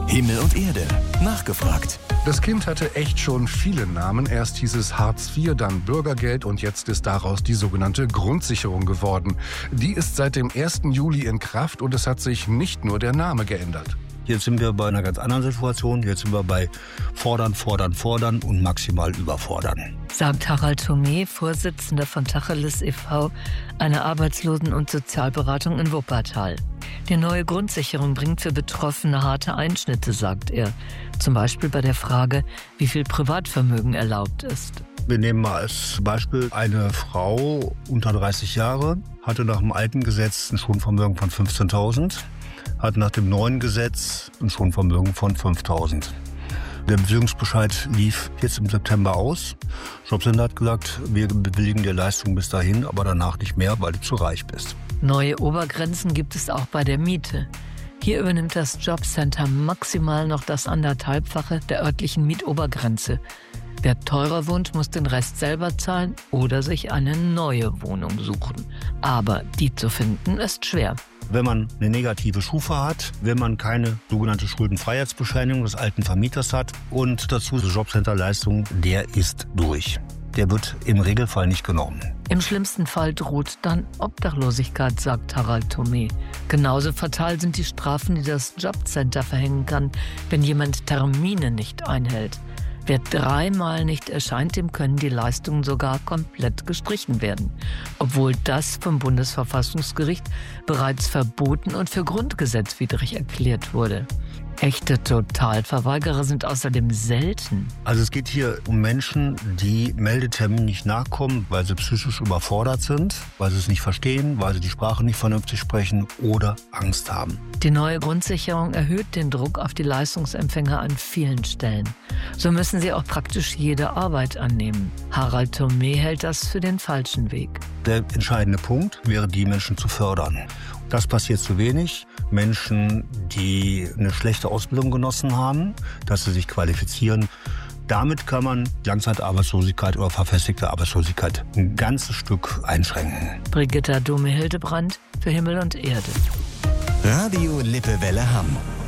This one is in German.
Himmel und Erde. Nachgefragt. Das Kind hatte echt schon viele Namen. Erst hieß es Hartz IV, dann Bürgergeld und jetzt ist daraus die sogenannte Grundsicherung geworden. Die ist seit dem 1. Juli in Kraft und es hat sich nicht nur der Name geändert. Jetzt sind wir bei einer ganz anderen Situation. Jetzt sind wir bei fordern, fordern, fordern und maximal überfordern. Sagt Harald Thome, Vorsitzender von Tacheles e.V., einer Arbeitslosen- und Sozialberatung in Wuppertal. Die neue Grundsicherung bringt für Betroffene harte Einschnitte, sagt er. Zum Beispiel bei der Frage, wie viel Privatvermögen erlaubt ist. Wir nehmen mal als Beispiel eine Frau unter 30 Jahre, hatte nach dem alten Gesetz ein Schonvermögen von 15.000, hat nach dem neuen Gesetz ein Schonvermögen von 5.000. Der Bewilligungsbescheid lief jetzt im September aus. Jobcenter hat gesagt, wir bewilligen dir Leistung bis dahin, aber danach nicht mehr, weil du zu reich bist. Neue Obergrenzen gibt es auch bei der Miete. Hier übernimmt das Jobcenter maximal noch das 1,5-fache der örtlichen Mietobergrenze. Wer teurer wohnt, muss den Rest selber zahlen oder sich eine neue Wohnung suchen. Aber die zu finden ist schwer. Wenn man eine negative Schufa hat, wenn man keine sogenannte Schuldenfreiheitsbescheinigung des alten Vermieters hat und dazu die Jobcenter-Leistung, der ist durch. Der wird im Regelfall nicht genommen. Im schlimmsten Fall droht dann Obdachlosigkeit, sagt Harald Thome. Genauso fatal sind die Strafen, die das Jobcenter verhängen kann, wenn jemand Termine nicht einhält. Wer 3-mal nicht erscheint, dem können die Leistungen sogar komplett gestrichen werden. Obwohl das vom Bundesverfassungsgericht bereits verboten und für grundgesetzwidrig erklärt wurde. Echte Totalverweigerer sind außerdem selten. Also es geht hier um Menschen, die Meldeterminen nicht nachkommen, weil sie psychisch überfordert sind, weil sie es nicht verstehen, weil sie die Sprache nicht vernünftig sprechen oder Angst haben. Die neue Grundsicherung erhöht den Druck auf die Leistungsempfänger an vielen Stellen. So müssen sie auch praktisch jede Arbeit annehmen. Harald Thome hält das für den falschen Weg. Der entscheidende Punkt wäre, die Menschen zu fördern. Das passiert zu wenig. Menschen, die eine schlechte Ausbildung genossen haben, dass sie sich qualifizieren. Damit kann man Langzeitarbeitslosigkeit oder verfestigte Arbeitslosigkeit ein ganzes Stück einschränken. Brigitta Dome-Hildebrand für Himmel und Erde. Radio Lippewelle Hamm.